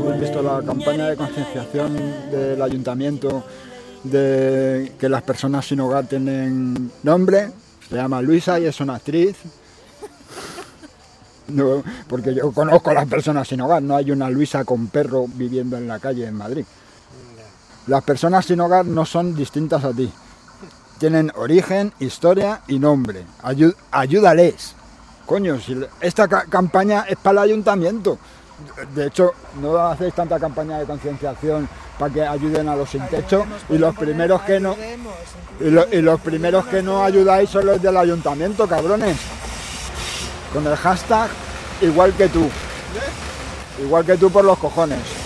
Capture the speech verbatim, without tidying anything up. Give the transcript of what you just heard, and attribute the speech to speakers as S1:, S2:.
S1: ¿Habéis visto la campaña de concienciación del ayuntamiento de que las personas sin hogar tienen nombre? Se llama Luisa y es una actriz. No, porque yo conozco a las personas sin hogar, no hay una Luisa con perro viviendo en la calle en Madrid. Las personas sin hogar no son distintas a ti. Tienen origen, historia y nombre. Ayú- ayúdales. Coño, si esta ca- campaña es para el ayuntamiento. De hecho, no hacéis tanta campaña de concienciación para que ayuden a los sin techo y los primeros que no y, lo- y los primeros que no ayudáis son los del ayuntamiento, cabrones. Con el hashtag igual que tú. Igual que tú por los cojones.